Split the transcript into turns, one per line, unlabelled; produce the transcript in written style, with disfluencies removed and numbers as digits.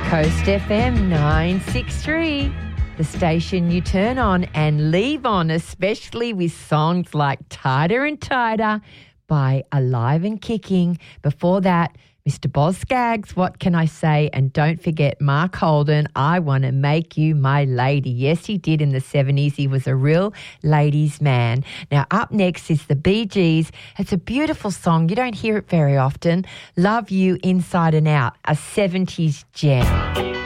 Coast FM 963, the station you turn on and leave on, especially with songs like Tighter and Tighter by Alive and Kicking. Before that, Mr. Boz Scaggs, What Can I Say? And don't forget Mark Holden, I Want to Make You My Lady. Yes, he did in the 70s. He was a real ladies' man. Now, up next is the Bee Gees. It's a beautiful song. You don't hear it very often. Love You Inside and Out, a 70s gem.